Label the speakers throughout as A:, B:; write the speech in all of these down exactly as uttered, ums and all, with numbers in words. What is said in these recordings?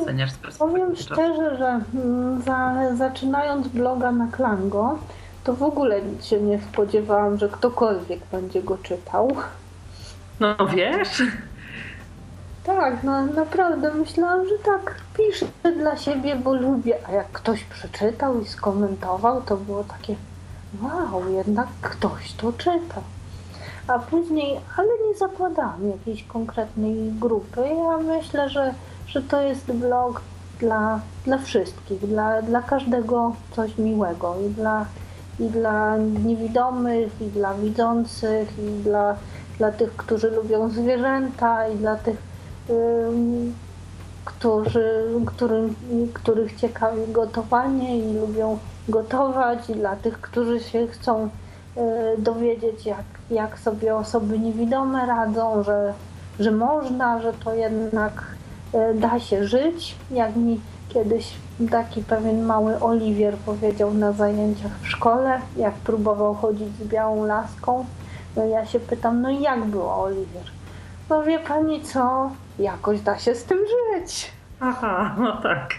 A: oceniasz z perspektywy
B: Powiem
A: czasu?
B: szczerze, że za, zaczynając bloga na Klango, to w ogóle się nie spodziewałam, że ktokolwiek będzie go czytał.
A: No wiesz?
B: Tak, no naprawdę myślałam, że tak piszę dla siebie, bo lubię, a jak ktoś przeczytał i skomentował, to było takie wow, jednak ktoś to czyta. A później, ale nie zakładałam jakiejś konkretnej grupy. Ja myślę, że, że to jest blog dla, dla wszystkich, dla, dla każdego coś miłego i dla, i dla niewidomych, i dla widzących, i dla, dla tych, którzy lubią zwierzęta, i dla tych, ym, którzy, którym, których ciekawi gotowanie i lubią gotować, i dla tych, którzy się chcą dowiedzieć, jak, jak sobie osoby niewidome radzą, że, że można, że to jednak da się żyć. Jak mi kiedyś taki pewien mały Oliwier powiedział na zajęciach w szkole, jak próbował chodzić z białą laską, no ja się pytam, no i jak było, Oliwier? No wie pani co, jakoś da się z tym żyć.
A: Aha, no tak.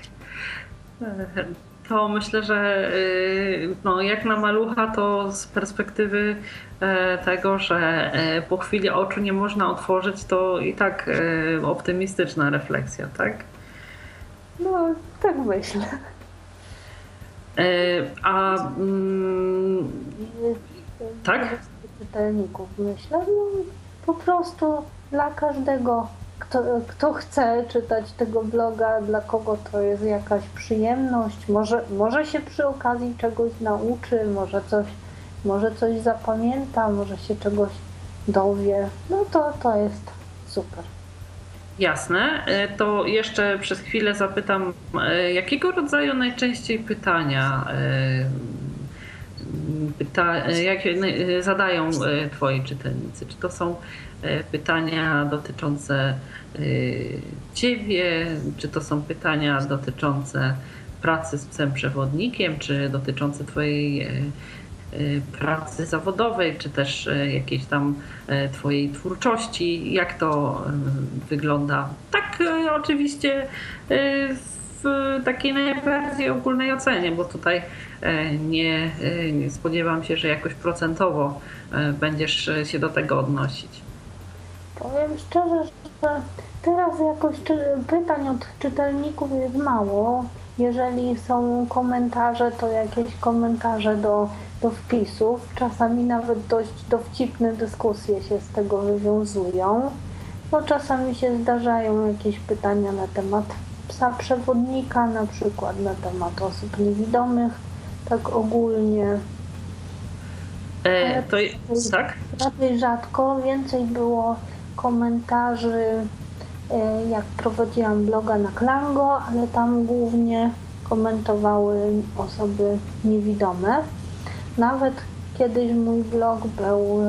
A: To myślę, że no, jak na malucha, to z perspektywy tego, że po chwili oczu nie można otworzyć, to i tak optymistyczna refleksja, tak?
B: No, tak myślę.
A: A mm, tak?
B: Czytelników myślę, no po prostu dla każdego, kto, kto chce czytać tego bloga, dla kogo to jest jakaś przyjemność, może, może się przy okazji czegoś nauczy, może coś, może coś zapamięta, może się czegoś dowie, no to, to jest super.
A: Jasne. To jeszcze przez chwilę zapytam, jakiego rodzaju najczęściej pytania pyta, jak zadają twoi czytelnicy? Czy to są pytania dotyczące ciebie, czy to są pytania dotyczące pracy z psem przewodnikiem, czy dotyczące twojej pracy zawodowej, czy też jakiejś tam twojej twórczości? Jak to wygląda? Tak oczywiście w takiej najbardziej ogólnej ocenie, bo tutaj nie, nie spodziewam się, że jakoś procentowo będziesz się do tego odnosić.
B: Powiem szczerze, że teraz jakoś pytań od czytelników jest mało. Jeżeli są komentarze, to jakieś komentarze do, do wpisów. Czasami nawet dość dowcipne dyskusje się z tego wywiązują. No, czasami się zdarzają jakieś pytania na temat psa przewodnika, na przykład na temat osób niewidomych, tak ogólnie.
A: E, to tak?
B: Raczej rzadko, więcej było komentarzy, jak prowadziłam bloga na Klango, ale tam głównie komentowały osoby niewidome. Nawet kiedyś mój blog był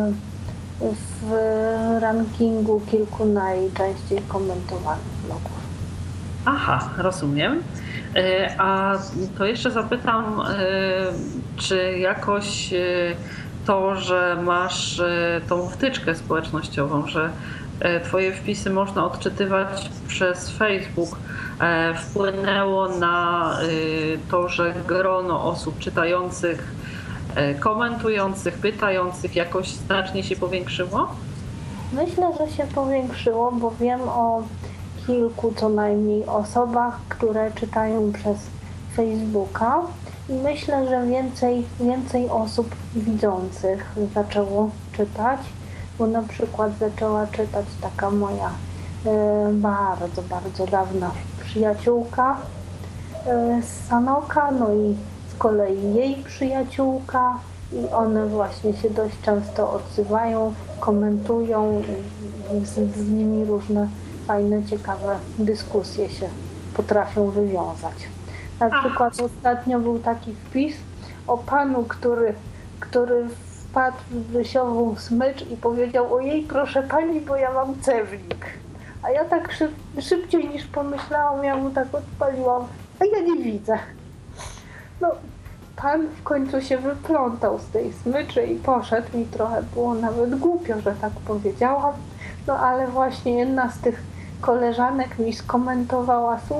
B: w rankingu kilku najczęściej komentowanych blogów.
A: Aha, rozumiem. A to jeszcze zapytam, czy jakoś to, że masz tą wtyczkę społecznościową, że twoje wpisy można odczytywać przez Facebook, wpłynęło na to, że grono osób czytających, komentujących, pytających jakoś znacznie się powiększyło?
B: Myślę, że się powiększyło, bo wiem o kilku co najmniej osobach, które czytają przez Facebooka i myślę, że więcej, więcej osób widzących zaczęło czytać, bo na przykład zaczęła czytać taka moja e, bardzo, bardzo dawna przyjaciółka e, z Sanoka, no i z kolei jej przyjaciółka i one właśnie się dość często odzywają, komentują i z, z nimi różne fajne, ciekawe dyskusje się potrafią wywiązać. Na przykład ostatnio był taki wpis o panu, który, który wpadł w wysiową smycz i powiedział: ojej, proszę pani, bo ja mam cewnik. A ja tak szyb, szybciej niż pomyślałam, ja mu tak odpaliłam, a ja nie widzę. No, pan w końcu się wyplątał z tej smyczy i poszedł. Mi trochę było nawet głupio, że tak powiedziałam. No ale właśnie jedna z tych koleżanek mi skomentowała: